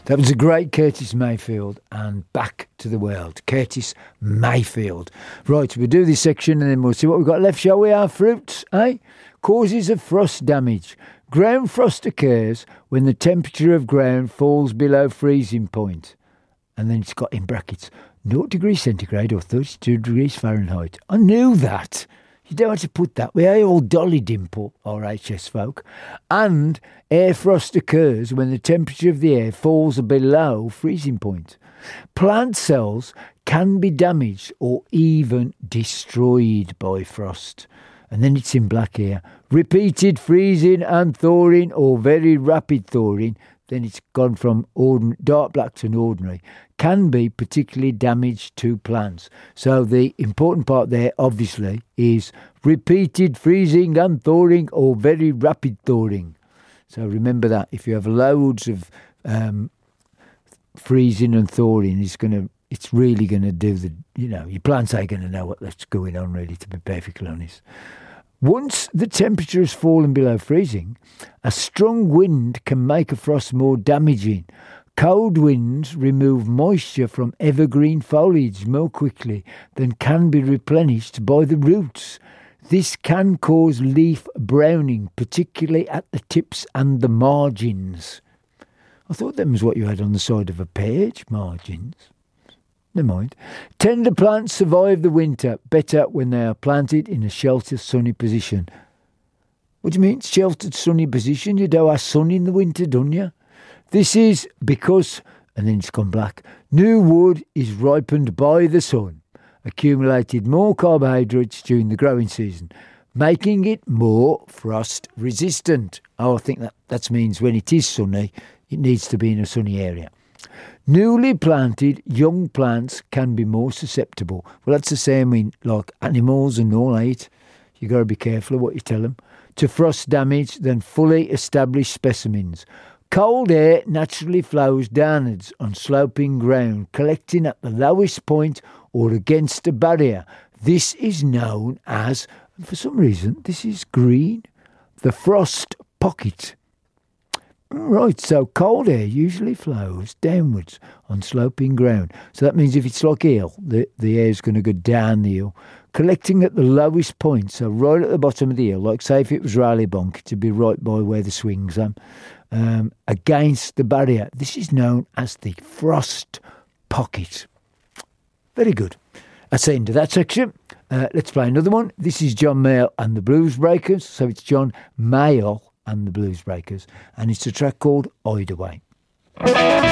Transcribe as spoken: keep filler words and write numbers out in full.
That was a great Curtis Mayfield, and Back to the World. Curtis Mayfield. Right, we'll do this section and then we'll see what we've got left, shall we? Our fruits, eh? Causes of frost damage. Ground frost occurs when the temperature of ground falls below freezing point. And then it's got in brackets, zero degrees centigrade or thirty-two degrees Fahrenheit. I knew that. You don't have to put that. We are all Dolly Dimple, our H S folk. And air frost occurs when the temperature of the air falls below freezing point. Plant cells can be damaged or even destroyed by frost. And then it's in black here. Repeated freezing and thawing or very rapid thawing, then it's gone from ordinary, dark black to an ordinary, can be particularly damaged to plants. So the important part there, obviously, is repeated freezing and thawing or very rapid thawing. So remember that. If you have loads of um, freezing and thawing, it's gonna, it's really going to do the, you know, your plants ain't going to know what's going on, really, to be perfectly honest. Once the temperature has fallen below freezing, a strong wind can make a frost more damaging. Cold winds remove moisture from evergreen foliage more quickly than can be replenished by the roots. This can cause leaf browning, particularly at the tips and the margins. I thought that was what you had on the side of a page, margins. Never mind. Tender plants survive the winter better when they are planted in a sheltered, sunny position. What do you mean, sheltered, sunny position? You don't have sun in the winter, don't you? This is because, and then it's gone black, new wood is ripened by the sun, accumulated more carbohydrates during the growing season, making it more frost resistant. Oh, I think that, that means when it is sunny, it needs to be in a sunny area. Newly planted young plants can be more susceptible. Well, that's the same in like animals and all that. You got to be careful of what you tell them. To frost damage than fully established specimens. Cold air naturally flows downwards on sloping ground, collecting at the lowest point or against a barrier. This is known as, for some reason, this is green, the frost pocket. Right, so cold air usually flows downwards on sloping ground. So that means if it's like hill, the, the air is going to go down the hill, collecting at the lowest point, so right at the bottom of the hill, like say if it was Raleigh-Bonk, it'd be right by where the swings are, um, against the barrier. This is known as the frost pocket. Very good. That's the end of that section. Uh, let's play another one. This is John Mayall and the Blues Breakers. So it's John Mayall and the Blues Breakers, and it's a track called Hideaway.